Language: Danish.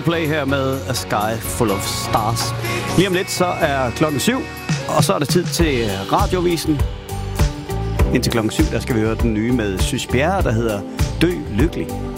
Coldplay her med A Sky Full of Stars. Lige om lidt så er klokken 7, og så er det tid til radiovisen. Indtil klokken 7, der skal vi høre den nye med Sys Bjerre, der hedder Dø Lykkelig.